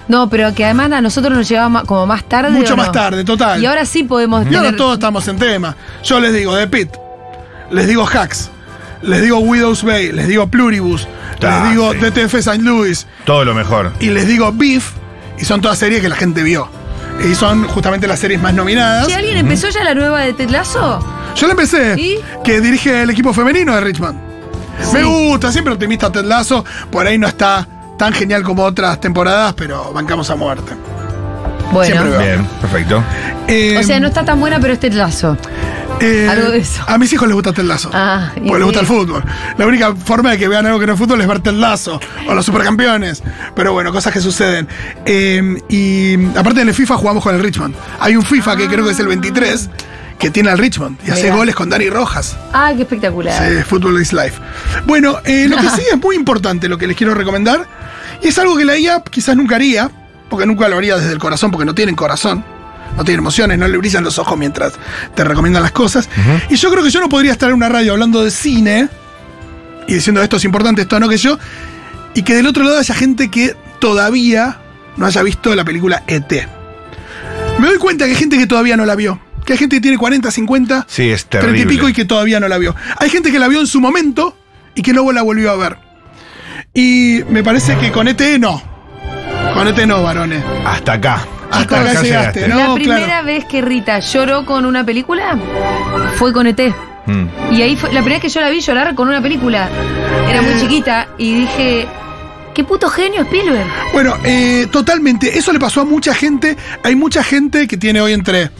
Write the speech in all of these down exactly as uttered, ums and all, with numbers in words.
No, pero que además a nosotros nos llevaba como más tarde. Mucho ¿o no? más tarde, total. Y ahora sí podemos Y tener... ahora todos estamos en tema. Yo les digo The Pit, les digo Hacks, les digo Widow's Bay, les digo Pluribus, Ah, les digo sí. D T F Saint Louis Todo lo mejor. y les digo Beef, y son todas series que la gente vio. Y son justamente las series más nominadas. ¿Si alguien empezó ya la nueva de Ted Lasso? Yo la empecé, ¿Y? que dirige el equipo femenino de Richmond. Sí. Me gusta, siempre optimista Ted Lasso. Por ahí no está tan genial como otras temporadas, pero bancamos a muerte. Bueno. Siempre veo. Bien, perfecto. Eh, O sea, no está tan buena, pero es Ted Lasso. eh, algo de eso. A mis hijos les gusta Ted Lasso. Ah, y porque les gusta sí. el fútbol. La única forma de que vean algo que no es fútbol es ver Ted Lasso o los supercampeones. Pero bueno, cosas que suceden. Eh, y aparte en el FIFA jugamos con el Richmond. Hay un FIFA que creo que es el veintitrés que tiene al Richmond y hace Mirá. goles con Dani Rojas. Ah, qué espectacular. Sí, Football is Life. Bueno, eh, lo que sí es muy importante, lo que les quiero recomendar, y es algo que la I A quizás nunca haría, porque nunca lo haría desde el corazón, porque no tienen corazón, no tienen emociones, no le brillan los ojos mientras te recomiendan las cosas. Y yo creo que yo no podría estar en una radio hablando de cine y diciendo esto es importante, esto no, que yo, y que del otro lado haya gente que todavía no haya visto la película E T. Me doy cuenta que hay gente que todavía no la vio. Que hay gente que tiene cuarenta, cincuenta, Sí, es treinta y terrible. pico y que todavía no la vio. Hay gente que la vio en su momento y que luego la volvió a ver. Y me parece que con E T no. Con E T no, varones. Hasta acá. Hasta acá llegaste, ¿no? la primera claro. vez que Rita lloró con una película fue con E T. Mm. Y ahí fue la primera vez que yo la vi llorar con una película. Era muy chiquita y dije, qué puto genio Spielberg. Bueno, eh, totalmente. Eso le pasó a mucha gente. Hay mucha gente que tiene hoy entre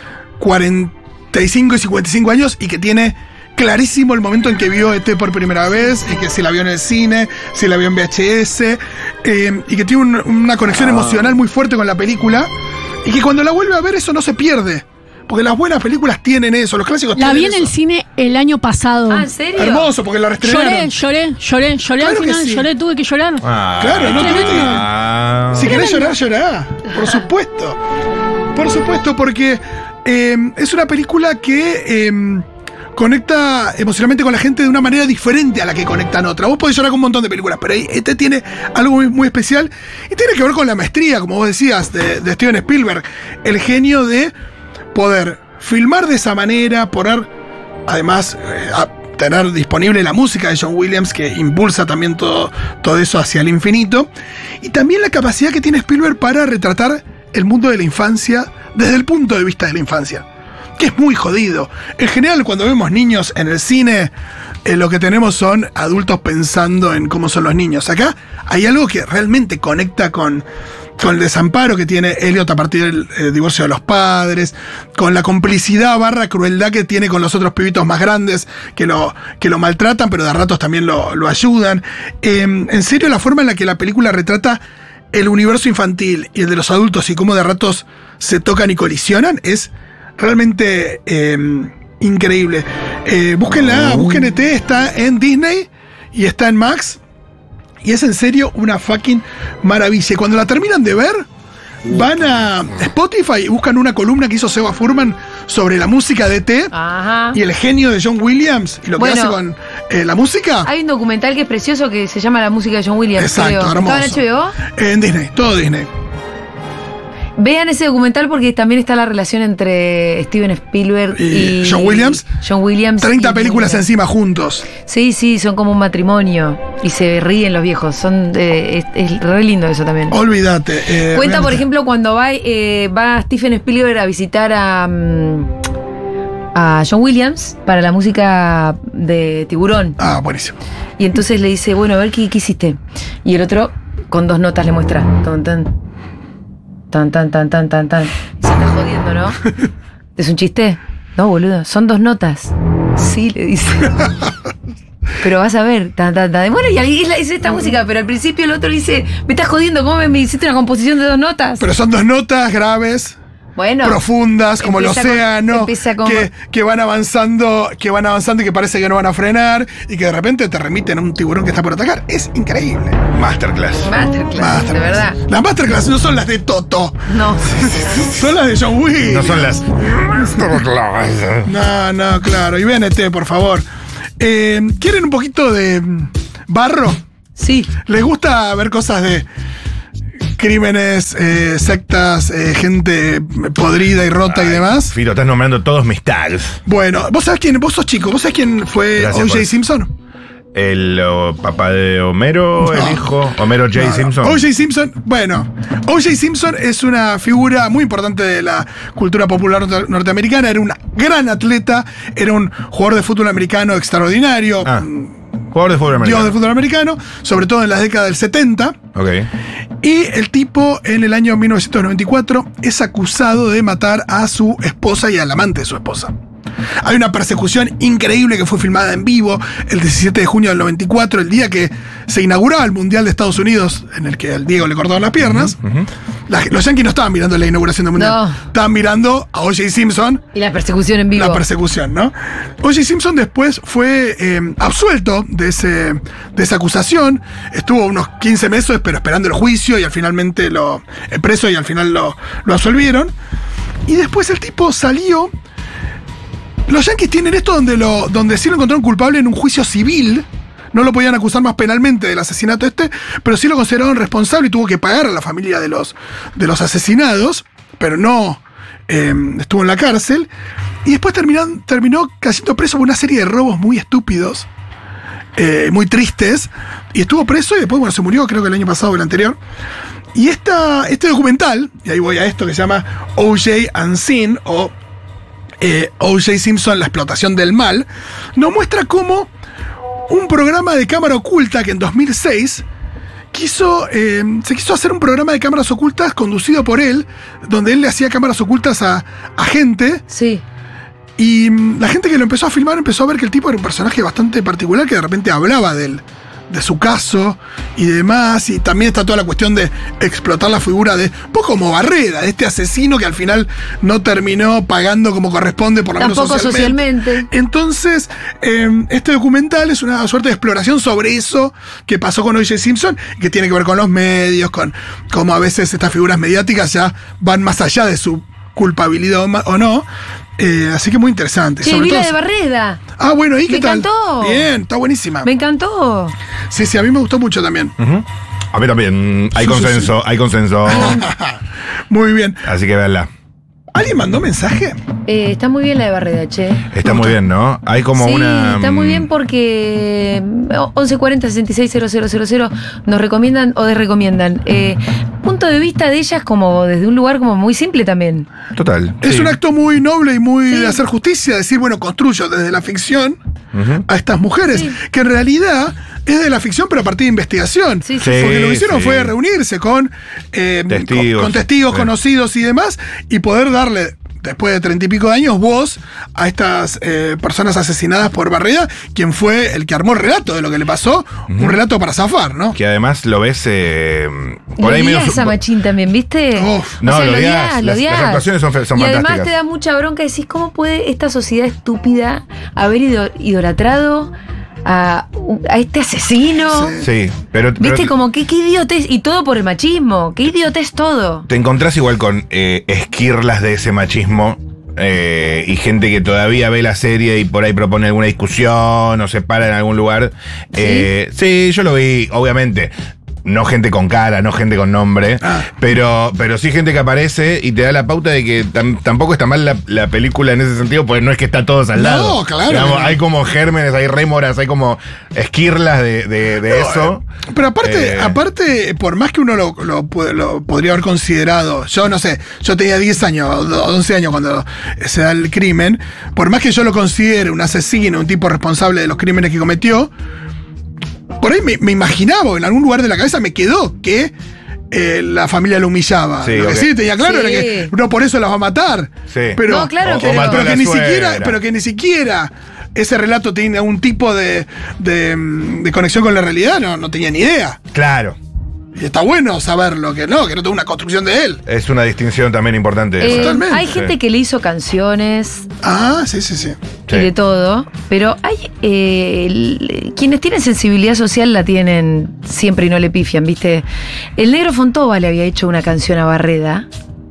cuarenta y cinco y cincuenta y cinco años y que tiene clarísimo el momento en que vio E T por primera vez, y que si la vio en el cine, si la vio en V H S, eh, y que tiene un- una conexión emocional muy fuerte con la película, y que cuando la vuelve a ver eso no se pierde. Porque las buenas películas tienen eso, los clásicos La tienen vi en eso. el cine el año pasado. Ah, ¿en serio? Hermoso, porque la reestrenaron. Lloré, lloré, lloré, lloré Claro al que final, sí. lloré, tuve que llorar. Ah, Claro, no Tremendo. tiene- ah. Si querés llorar, llorá. Por supuesto. Por supuesto, porque eh, es una película que eh, conecta emocionalmente con la gente de una manera diferente a la que conectan otras. Vos podés llorar con un montón de películas, pero ahí este tiene algo muy, muy especial y tiene que ver con la maestría, como vos decías, de, de Steven Spielberg. El genio de poder filmar de esa manera, poder además eh, a- tener disponible la música de John Williams, que impulsa también todo, todo eso hacia el infinito, y también la capacidad que tiene Spielberg para retratar el mundo de la infancia desde el punto de vista de la infancia, que es muy jodido. En general, cuando vemos niños en el cine, eh, lo que tenemos son adultos pensando en cómo son los niños. Acá hay algo que realmente conecta con, con el desamparo que tiene Elliot a partir del eh, divorcio de los padres, con la complicidad barra crueldad que tiene con los otros pibitos más grandes que lo, que lo maltratan, pero de a ratos también lo, lo ayudan. Eh, en serio, la forma en la que la película retrata el universo infantil y el de los adultos y cómo de ratos se tocan y colisionan es realmente eh, increíble. Eh, búsquenla, busquen E T, está en Disney y está en Max. Y es en serio una fucking maravilla. Y cuando la terminan de ver, van a Spotify y buscan una columna que hizo Seba Furman sobre la música de E T Ajá. y el genio de John Williams y lo que Bueno. hace con eh, la música. Hay un documental que es precioso que se llama La música de John Williams. Exacto, creo. hermoso. ¿Estaba en H B O? En Disney, todo Disney. Vean ese documental porque también está la relación entre Steven Spielberg Y y, John Williams. John Williams. treinta y películas John Williams. encima juntos. Sí, sí, son como un matrimonio. Y se ríen los viejos. Son eh, es, es re lindo eso también. Olvídate. eh, Cuenta, por obviamente. ejemplo, cuando va, eh, va Stephen Spielberg a visitar a, mm, a John Williams para la música de Tiburón. Ah, buenísimo. Y entonces le dice, bueno, a ver qué, qué hiciste. Y el otro con dos notas le muestra. Tan, tan, tan, tan, tan, tan, tan, tan. Se está jodiendo, ¿no? ¿Es un chiste? No, boludo, son dos notas. Sí, le dice. Pero vas a ver, tan, tan, tan. Bueno, y ahí es esta música, pero al principio el otro le dice, me estás jodiendo, ¿cómo me, me hiciste una composición de dos notas? Pero son dos notas graves, Bueno, profundas, como el empieza con- océano, empieza con- que, que van avanzando, que van avanzando y que parece que no van a frenar, y que de repente te remiten a un tiburón que está por atacar. Es increíble. Masterclass. masterclass, Masterclass. de verdad. Las masterclass no son las de Toto, No. son las de John Williams. No son las Masterclass. No, no, claro. Y vean E T, por favor. Eh, ¿Quieren un poquito de mm, barro? Sí. ¿Les gusta ver cosas de crímenes, eh, sectas, eh, gente podrida y rota y demás. Fito, estás nombrando todos mis tags. Bueno, vos sabés quién, vos sos chico, vos sabés quién fue Gracias O J por- Simpson. El oh, papá de Homero, No. el hijo, Homero J. No, no. Simpson. O J Simpson, bueno, O J Simpson es una figura muy importante de la cultura popular norte- norteamericana, era un gran atleta, era un jugador de fútbol americano extraordinario, Ah, mm, jugador de fútbol dios americano. del fútbol americano, sobre todo en las décadas del setenta. Ok. Y el tipo, en el año mil novecientos noventa y cuatro, es acusado de matar a su esposa y al amante de su esposa. Hay una persecución increíble que fue filmada en vivo el diecisiete de junio del noventa y cuatro, el día que se inauguraba el Mundial de Estados Unidos, en el que al Diego le cortaron las piernas. La- los Yankees no estaban mirando la inauguración del Mundial, No. estaban mirando a O J Simpson. Y la persecución en vivo. La persecución, ¿no? O J Simpson después fue eh, absuelto de, ese, de esa acusación. Estuvo unos quince meses, pero esperando el juicio y al finalmente lo. eh, preso y al final lo, lo absolvieron. Y después el tipo salió. Los Yankees tienen esto donde, lo, donde sí lo encontraron culpable en un juicio civil. No lo podían acusar más penalmente del asesinato este, pero sí lo consideraron responsable y tuvo que pagar a la familia de los, de los asesinados, pero no eh, estuvo en la cárcel. Y después terminó, terminó cayendo preso por una serie de robos muy estúpidos, eh, muy tristes, y estuvo preso y después, bueno, se murió, creo que el año pasado o el anterior. Y esta, este documental, y ahí voy a esto que se llama O J Unseen, o eh, O J Simpson, la explotación del mal, nos muestra cómo un programa de cámara oculta que en dos mil seis quiso, eh, se quiso hacer un programa de cámaras ocultas conducido por él, donde él le hacía cámaras ocultas a, a gente. Sí. Y mm, la gente que lo empezó a filmar empezó a ver que el tipo era un personaje bastante particular, que de repente hablaba del, de su caso y demás. Y también está toda la cuestión de explotar la figura de, un poco como Barrera, de este asesino que al final no terminó pagando como corresponde, por lo menos Tampoco socialmente. socialmente. Entonces, eh, este documental es una suerte de exploración sobre eso que pasó con O J Simpson, que tiene que ver con los medios, con cómo a veces estas figuras mediáticas ya van más allá de su culpabilidad o ma- o no. Eh, así que muy interesante. Sí, Sobre vi la todo- de Barreda. Ah, bueno, ¿y qué Me tal? encantó. Bien, está buenísima. Me encantó. Sí, sí, a mí me gustó mucho también. Ujú. A mí también. Hay Sí, sí, consenso, hay consenso. Muy bien. Así que véanla. ¿Alguien mandó mensaje? Eh, está muy bien la de Barreda, che. Está muy bien, ¿no? Hay como sí, una. está muy mm, bien porque once cuarenta sesenta y seis cero cero cero cero nos recomiendan o desrecomiendan. Eh, punto de vista de ellas como desde un lugar como muy simple también. Total. Es sí. un acto muy noble y muy Sí. de hacer justicia, decir, bueno, construyo desde la ficción Ujú. a estas mujeres, Sí. que en realidad es de la ficción, pero a partir de investigación. Sí, Sí. Porque lo que hicieron sí. fue reunirse con, eh, Testigos. con, con testigos Sí. conocidos y demás, y poder darle, después de treinta y pico de años, voz a estas eh, personas asesinadas por Barreda, quien fue el que armó el relato de lo que le pasó, un relato para zafar, ¿no? Que además lo ves eh, Lo por ahí medio. odias a Machín también, ¿viste? Uf. No, O sea, lo lo odias. odias, lo Las- las odias. actuaciones son fe- son y además fantásticas. te da mucha bronca, decís, ¿cómo puede esta sociedad estúpida haber ido- idolatrado a, a este asesino? Sí. Sí, pero. ¿Viste? pero Como que qué idiotez, y todo por el machismo, qué idiotez todo. Te encontrás igual con eh, esquirlas de ese machismo. eh, y gente que todavía ve la serie y por ahí propone alguna discusión o se para en algún lugar. Eh, sí, yo lo vi, obviamente. No gente con cara, no gente con nombre, Ah. pero, pero sí gente que aparece y te da la pauta de que tam- tampoco está mal la, la película en ese sentido, pues no es que está todo saldado. No, claro. Digamos, hay como gérmenes, hay rémoras, hay como esquirlas de, de- de eso. Pero aparte, Eh. aparte, por más que uno lo, lo pu- lo podría haber considerado, yo no sé, yo tenía diez años o once años cuando se da el crimen, por más que yo lo considere un asesino, un tipo responsable de los crímenes que cometió, por ahí me, me imaginaba, en algún lugar de la cabeza me quedó que eh, la familia lo humillaba. Sí, lo que ok. sí tenía claro Sí. era que no por eso las va a matar. Sí. Pero, No, claro, O- o pero- mató a pero la que ni suegra. siquiera, pero que ni siquiera ese relato tiene algún tipo de, de, de conexión con la realidad, no, no tenía ni idea. Claro. Y está bueno saberlo, que no, que no tuvo una construcción de él. Es una distinción también importante. Eh, esa. Totalmente. hay gente Sí. que le hizo canciones Ah, sí, sí, sí. Sí. y de todo, pero hay eh, el- quienes tienen sensibilidad social la tienen siempre y no le pifian, ¿viste? El Negro Fontova le había hecho una canción a Barreda,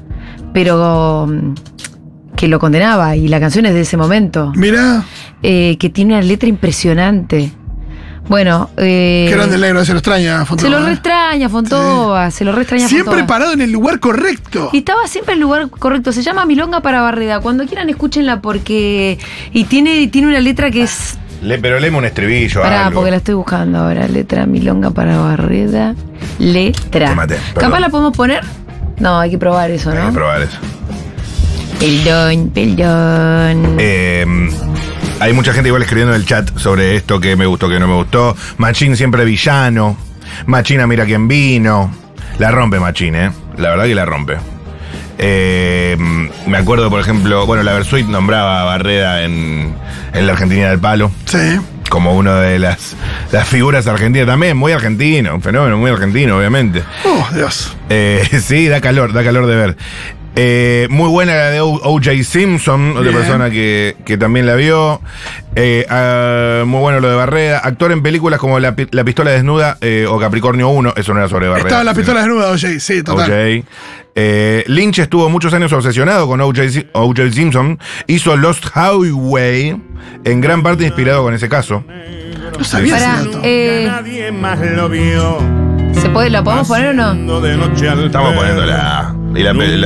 pero mm, que lo condenaba, y la canción es de ese momento, Mirá, eh, que tiene una letra impresionante. Bueno, eh, Qué grande el negro, se lo extraña, Fontova. se lo ¿eh? re extraña Fontova, se lo re extraña Siempre Fontova. parado en el lugar correcto. Y estaba siempre en el lugar correcto. Se llama Milonga para Barreda. Cuando quieran, escúchenla porque. Y tiene, tiene una letra que es. Le, pero léeme un estribillo. Pará, algo. porque la estoy buscando ahora. Letra Milonga para Barreda. Letra. Te maté, ¿Capaz perdón. la podemos poner? No, hay que probar eso, Hay ¿no? que probar eso. Perdón, perdón. Eh, hay mucha gente igual escribiendo en el chat sobre esto que me gustó, que no me gustó. Machín siempre villano. Machina mira quién vino. La rompe Machín, ¿eh? La verdad que la rompe. Eh, me acuerdo, por ejemplo, bueno, la Versuit nombraba a Barreda en, en la Argentina del Palo. Sí. Como una de las, las figuras argentinas también, muy argentino, un fenómeno muy argentino, obviamente. Oh, Dios. Eh, sí, da calor, da calor de ver. Eh, muy buena la de O J Simpson, otra Bien. persona que, que también la vio. Eh, ah, muy bueno lo de Barreda. Actor en películas como La, Pi- La Pistola Desnuda eh, o Capricornio uno, eso no era sobre Barreda. Estaba la sino- pistola desnuda, oye, sí, total. O J. Eh, Lynch estuvo muchos años obsesionado con O J Si- O J Simpson. Hizo Lost Highway, en gran parte inspirado con ese caso. No sabía Pará, ese dato. eh, Nadie más lo vio. ¿se puede, ¿la podemos poner o no? De noche al Estamos poniéndola. Y la, la